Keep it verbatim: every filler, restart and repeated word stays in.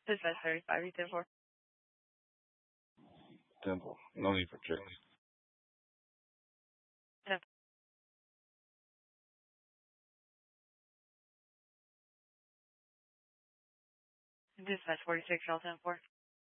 Dispatch thirty-five, you ten four. Temple. No need for checking. Dispatch forty-six, y'all ten four.